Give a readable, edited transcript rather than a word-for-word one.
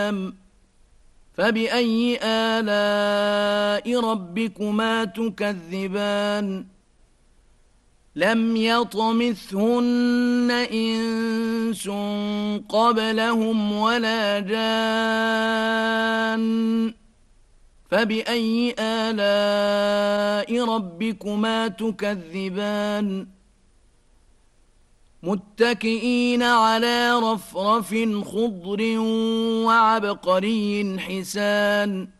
الأنعام فبأي آلاء ربكما تكذبان لم يطمثهن إنس قبلهم ولا جان فبأي آلاء ربكما تكذبان متكئين على رفرف خضر وعبقري حسان